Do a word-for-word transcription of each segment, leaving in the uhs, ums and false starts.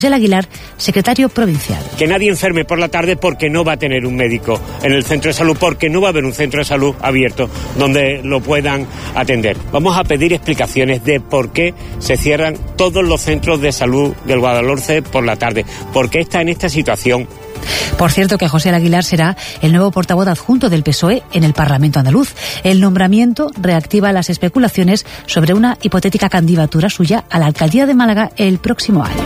José Aguilar, secretario provincial. Que nadie enferme por la tarde porque no va a tener un médico en el centro de salud, porque no va a haber un centro de salud abierto donde lo puedan atender. Vamos a pedir explicaciones de por qué se cierran todos los centros de salud del Guadalhorce por la tarde, por qué está en esta situación. Por cierto, que José Aguilar será el nuevo portavoz adjunto del P S O E en el Parlamento andaluz. El nombramiento reactiva las especulaciones sobre una hipotética candidatura suya a la alcaldía de Málaga el próximo año.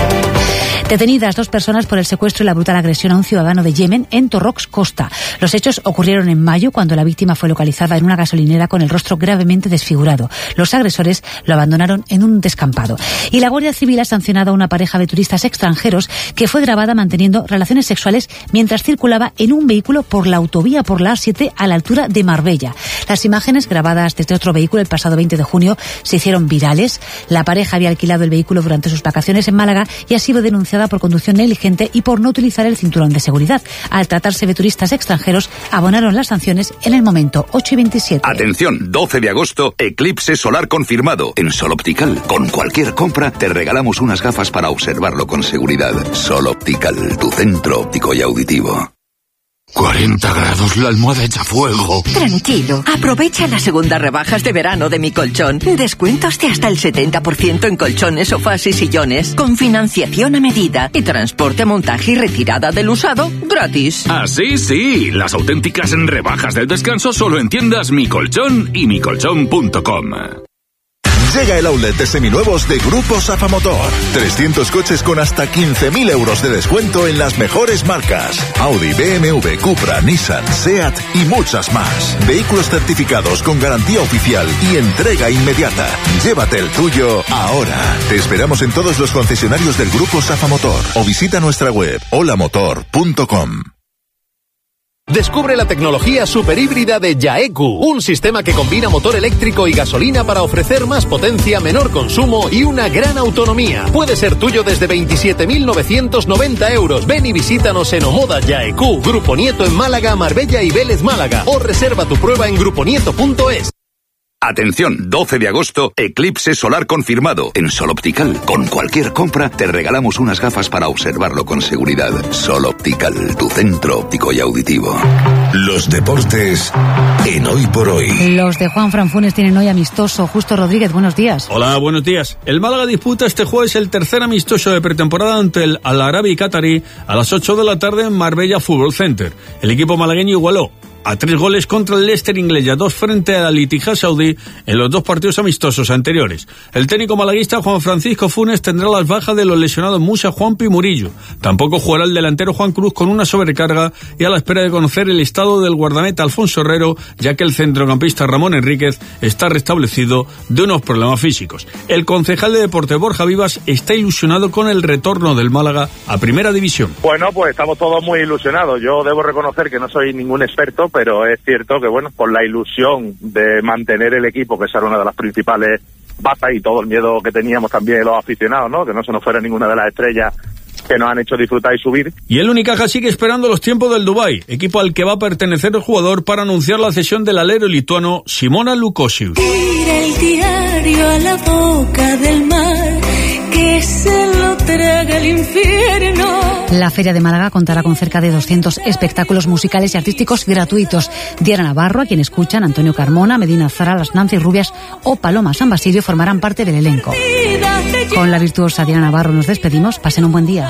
Detenidas dos personas por el secuestro y la brutal agresión a un ciudadano de Yemen en Torrox, Costa. Los hechos ocurrieron en mayo, cuando la víctima fue localizada en una gasolinera con el rostro gravemente desfigurado. Los agresores lo abandonaron en un descampado. Y la Guardia Civil ha sancionado a una pareja de turistas extranjeros que fue grabada manteniendo relaciones sexuales mientras circulaba en un vehículo por la autovía por la A siete a la altura de Marbella. Las imágenes, grabadas desde otro vehículo el pasado veinte de junio, se hicieron virales. La pareja había alquilado el vehículo durante sus vacaciones en Málaga y ha sido denunciada por conducción negligente y por no utilizar el cinturón de seguridad. Al tratarse de turistas extranjeros, abonaron las sanciones en el momento. Ocho y veintisiete. Atención, doce de agosto, eclipse solar confirmado. En Sol Optical, con cualquier compra, te regalamos unas gafas para observarlo con seguridad. Sol Optical, tu centro óptico y auditivo. cuarenta grados, la almohada echa fuego. Tranquilo, aprovecha las segundas rebajas de verano de Mi Colchón. Descuentos de hasta el setenta por ciento en colchones, sofás y sillones, con financiación a medida y transporte, montaje y retirada del usado gratis. Ah, sí, sí, las auténticas rebajas del descanso solo en tiendas Mi Colchón y mi colchón punto com. Llega el outlet de seminuevos de Grupo Safa Motor. trescientos coches con hasta quince mil euros de descuento en las mejores marcas. Audi, B M W, Cupra, Nissan, Seat y muchas más. Vehículos certificados con garantía oficial y entrega inmediata. Llévate el tuyo ahora. Te esperamos en todos los concesionarios del Grupo Safa Motor o visita nuestra web hola motor punto com. Descubre la tecnología superhíbrida de Yaeku, un sistema que combina motor eléctrico y gasolina para ofrecer más potencia, menor consumo y una gran autonomía. Puede ser tuyo desde veintisiete mil novecientos noventa euros. Ven y visítanos en Omoda Yaeku, Grupo Nieto en Málaga, Marbella y Vélez Málaga, o reserva tu prueba en grupo nieto punto es. Atención, doce de agosto, eclipse solar confirmado. En Sol Optical, con cualquier compra, te regalamos unas gafas para observarlo con seguridad. Sol Optical, tu centro óptico y auditivo. Los deportes en Hoy por Hoy. Los de Juan Fran Funes tienen hoy amistoso. Justo Rodríguez, buenos días. Hola, buenos días. El Málaga disputa este jueves el tercer amistoso de pretemporada ante el Al Arabi Qatarí a las ocho de la tarde en Marbella Fútbol Center. El equipo malagueño igualó a tres goles contra el Leicester inglés y a dos frente al Al-Ittihad saudí en los dos partidos amistosos anteriores. El técnico malaguista Juan Francisco Funes tendrá las bajas de los lesionados Musa, Juanpi y Murillo. Tampoco jugará el delantero Juan Cruz con una sobrecarga y a la espera de conocer el estado del guardameta Alfonso Herrero, ya que el centrocampista Ramón Enríquez está restablecido de unos problemas físicos. El concejal de Deporte Borja Vivas está ilusionado con el retorno del Málaga a Primera División. Bueno, pues estamos todos muy ilusionados. Yo debo reconocer que no soy ningún experto, pero es cierto que, bueno, por la ilusión de mantener el equipo, que esa era una de las principales bazas, y todo el miedo que teníamos también los aficionados, ¿no? Que no se nos fuera ninguna de las estrellas que nos han hecho disfrutar y subir. Y el Unicaja sigue esperando los tiempos del Dubái, equipo al que va a pertenecer el jugador, para anunciar la cesión del alero lituano Simona Lukosius. Tira el diario a la boca del mar, que se lo traga el infierno. La Feria de Málaga contará con cerca de doscientos espectáculos musicales y artísticos gratuitos. Diana Navarro, a quien escuchan, Antonio Carmona, Medina Zara, las Nancy Rubias o Paloma San Basilio formarán parte del elenco. Con la virtuosa Diana Navarro nos despedimos. Pasen un buen día.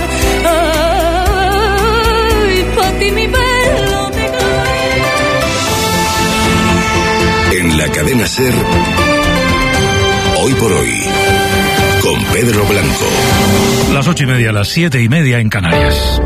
En la cadena SER, Hoy por Hoy, con Pedro Blanco. Las ocho y media, las siete y media en Canarias.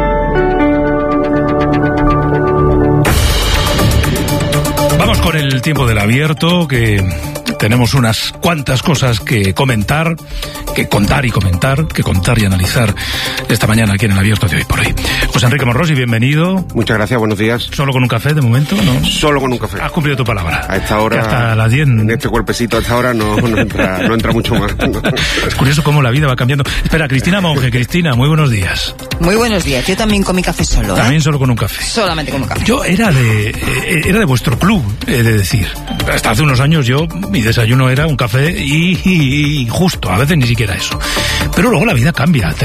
Vamos con el tiempo del abierto, que tenemos unas cuantas cosas que comentar, que contar y comentar, que contar y analizar esta mañana aquí en el abierto de Hoy por Hoy. José Enrique Morrosi, bienvenido. Muchas gracias, buenos días. ¿Solo con un café de momento, no? Solo con un café. Has cumplido tu palabra. A esta hora, hasta las diez. En este cuerpecito a esta hora no, no, entra, no entra mucho más. Es curioso cómo la vida va cambiando. Espera, Cristina Monge. Cristina, muy buenos días. Muy buenos días. Yo también comí café solo, ¿eh? También solo con un café. Solamente con un café. Yo era de, era de vuestro club, he de decir. Hasta hace unos años yo, y de desayuno era un café y, y, y justo, a veces ni siquiera eso. Pero luego la vida cambia.